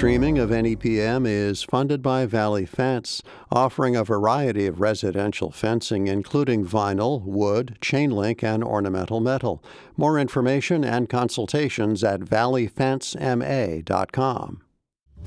streaming of NEPM is funded by Valley Fence, offering a variety of residential fencing, including vinyl, wood, chain link, and ornamental metal. More information and consultations at valleyfencema.com.